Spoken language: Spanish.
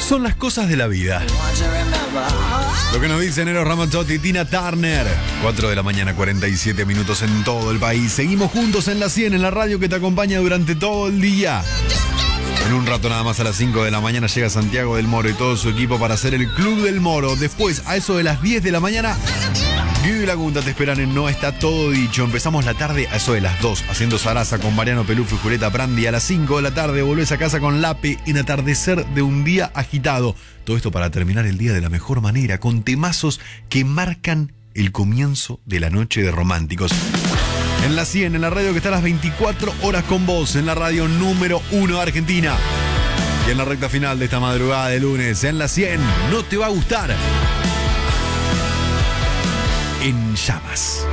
son las cosas de la vida. Lo que nos dicen Eros Ramazzotti y Tina Turner. 4 de la mañana, 47 minutos en todo el país. Seguimos juntos en la 100, en la radio que te acompaña durante todo el día. En un rato nada más, a las 5 de la mañana, llega Santiago del Moro y todo su equipo para hacer el Club del Moro. Después, a eso de las 10 de la mañana, Guido y Laguna te esperan en No Está Todo Dicho. Empezamos la tarde a eso de las 2, haciendo Sarasa con Mariano Pelufo y Julieta Brandi. A las 5 de la tarde volvés a casa con Lape en Atardecer de un Día Agitado. Todo esto para terminar el día de la mejor manera, con temazos que marcan el comienzo de la noche de románticos. En la 100, en la radio que está a las 24 horas con vos, en la radio número 1 de Argentina. Y en la recta final de esta madrugada de lunes, en la 100, no te va a gustar. En llamas.